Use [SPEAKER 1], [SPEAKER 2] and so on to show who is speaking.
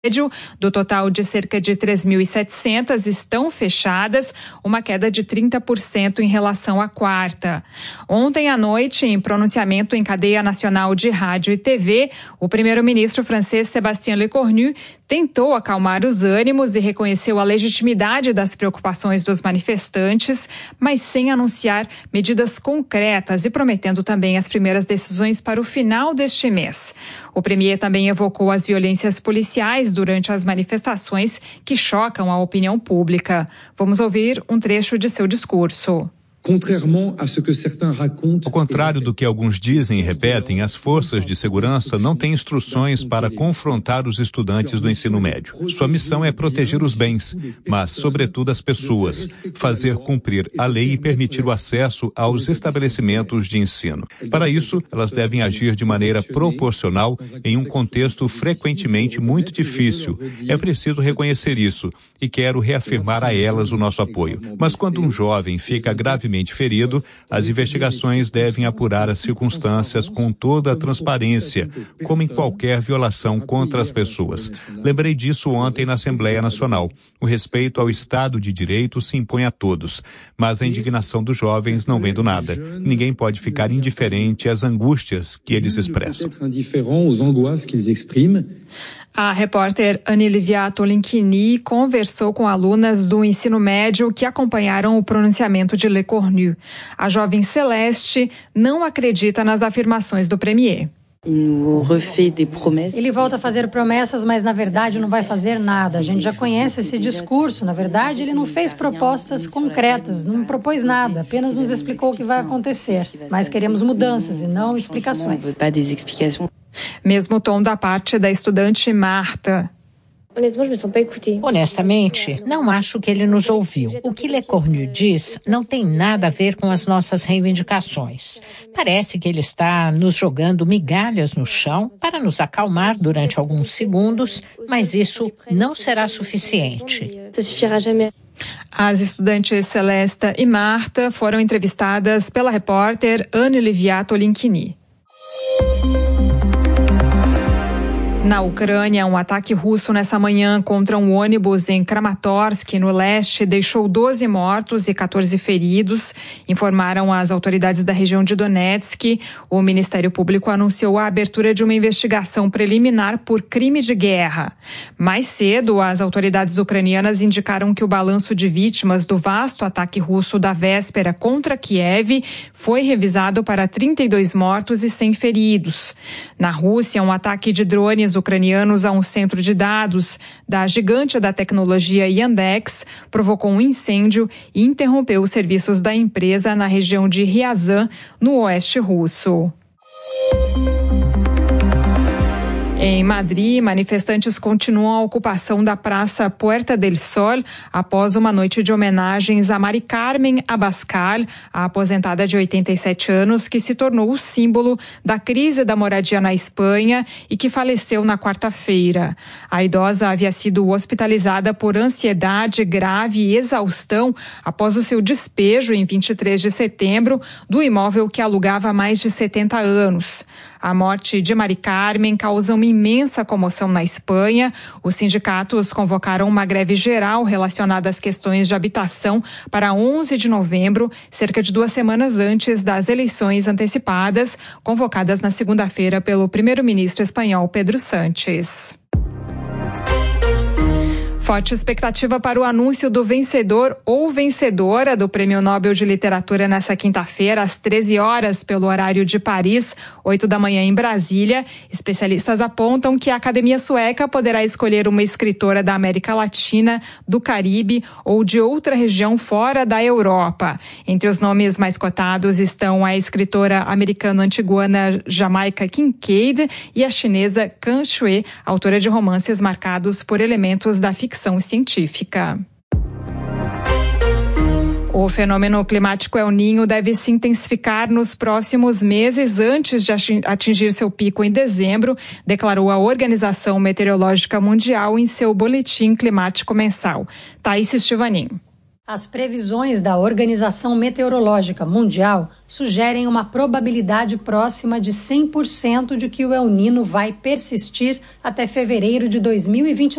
[SPEAKER 1] Do total de cerca de 3.700 estão fechadas, uma queda de 30% em relação à quarta. Ontem à noite, em pronunciamento em cadeia nacional de rádio e TV, o primeiro-ministro francês Sébastien Lecornu tentou acalmar os ânimos e reconheceu a legitimidade das preocupações dos manifestantes, mas sem anunciar medidas concretas e prometendo também as primeiras decisões para o final deste mês. O premier também evocou as violências policiais durante as manifestações que chocam a opinião pública. Vamos ouvir um trecho de seu discurso.
[SPEAKER 2] Ao contrário do que alguns dizem e repetem, as forças de segurança não têm instruções para confrontar os estudantes do ensino médio. Sua missão é proteger os bens, mas, sobretudo, as pessoas, fazer cumprir a lei e permitir o acesso aos estabelecimentos de ensino. Para isso, elas devem agir de maneira proporcional em um contexto frequentemente muito difícil. É preciso reconhecer isso e quero reafirmar a elas o nosso apoio. Mas quando um jovem fica gravemente ferido, as investigações devem apurar as circunstâncias com toda a transparência, como em qualquer violação contra as pessoas. Lembrei disso ontem na Assembleia Nacional. O respeito ao Estado de Direito se impõe a todos, mas a indignação dos jovens não vem do nada. Ninguém pode ficar indiferente às angústias que eles expressam.
[SPEAKER 1] A repórter Anilivia Tolinkini conversou com alunas do ensino médio que acompanharam o pronunciamento de Lecornu. A jovem Celeste não acredita nas afirmações do premier.
[SPEAKER 3] Ele volta a fazer promessas, mas na verdade não vai fazer nada. A gente já conhece esse discurso. Na verdade, ele não fez propostas concretas, não propôs nada, apenas nos explicou o que vai acontecer. Mas queremos mudanças e não explicações.
[SPEAKER 1] Mesmo tom da parte da estudante Marta.
[SPEAKER 4] Honestamente, não acho que ele nos ouviu. O que Lecornu diz não tem nada a ver com as nossas reivindicações. Parece que ele está nos jogando migalhas no chão para nos acalmar durante alguns segundos, mas isso não será suficiente.
[SPEAKER 1] As estudantes Celesta e Marta foram entrevistadas pela repórter Anilivia Tolinkini. Na Ucrânia, um ataque russo nessa manhã contra um ônibus em Kramatorsk, no leste, deixou 12 mortos e 14 feridos, informaram as autoridades da região de Donetsk. O Ministério Público anunciou a abertura de uma investigação preliminar por crime de guerra. Mais cedo, as autoridades ucranianas indicaram que o balanço de vítimas do vasto ataque russo da véspera contra Kiev foi revisado para 32 mortos e 100 feridos. Na Rússia, um ataque de drones ucranianos a um centro de dados da gigante da tecnologia Yandex provocou um incêndio e interrompeu os serviços da empresa na região de Ryazan, no oeste russo. Em Madrid, manifestantes continuam a ocupação da Praça Puerta del Sol após uma noite de homenagens a Mari Carmen Abascal, a aposentada de 87 anos, que se tornou o símbolo da crise da moradia na Espanha e que faleceu na quarta-feira. A idosa havia sido hospitalizada por ansiedade grave e exaustão após o seu despejo em 23 de setembro do imóvel que alugava há mais de 70 anos. A morte de Mari Carmen causa uma imensa comoção na Espanha. Os sindicatos convocaram uma greve geral relacionada às questões de habitação para 11 de novembro, cerca de 2 semanas antes das eleições antecipadas, convocadas na segunda-feira pelo primeiro-ministro espanhol Pedro Sánchez. Forte expectativa para o anúncio do vencedor ou vencedora do Prêmio Nobel de Literatura nessa quinta-feira, às 13 horas, pelo horário de Paris, 8 da manhã em Brasília. Especialistas apontam que a Academia Sueca poderá escolher uma escritora da América Latina, do Caribe ou de outra região fora da Europa. Entre os nomes mais cotados estão a escritora americano-antiguana Jamaica Kincaid e a chinesa Can Shui, autora de romances marcados por elementos da ficção científica. O fenômeno climático El Niño deve se intensificar nos próximos meses antes de atingir seu pico em dezembro, declarou a Organização Meteorológica Mundial em seu boletim climático mensal. Thaís Estivanin.
[SPEAKER 3] As previsões da Organização Meteorológica Mundial sugerem uma probabilidade próxima de 100% de que o El Niño vai persistir até fevereiro de 2025.